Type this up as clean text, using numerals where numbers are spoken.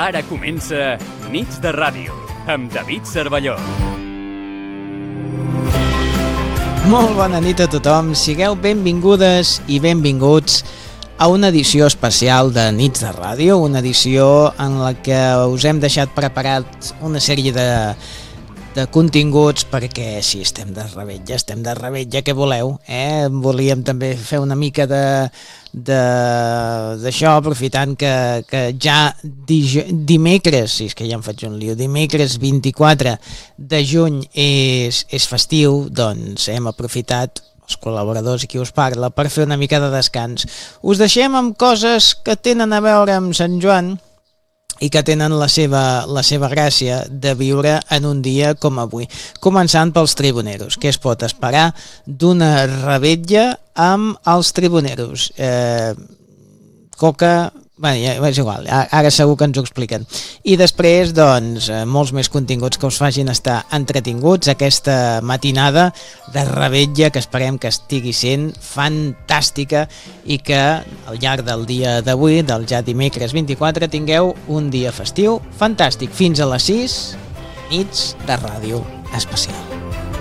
Ara comença Nits de Ràdio, amb David Cervelló. Molt bona nit a tothom, sigueu benvingudes i benvinguts a una edició especial de Nits de Ràdio, una edició en la que us hem deixat preparat una sèrie de continguts perquè si estem de revetlla, què voleu? Volíem també fer una mica d'això, aprofitant que ja dimecres, si és que ja em faig un lío, dimecres 24 de juny és festiu, doncs hem aprofitat els col·laboradors i qui us parla per fer una mica de descans. Us deixem amb coses que tenen a veure amb Sant Joan i que tenen la seva gràcia de viure en un dia com avui. Començant pels tribuneros. Què es pot esperar d'una revetlla amb els tribuneros? Coca... Bé, ja és igual, ara segur que ens ho expliquen. I després, doncs, molts més continguts que us facin estar entretinguts aquesta matinada de revetlla que esperem que estigui sent fantàstica i que al llarg del dia d'avui, del ja dimecres 24, tingueu un dia festiu fantàstic. Fins a les 6, nits de ràdio especial.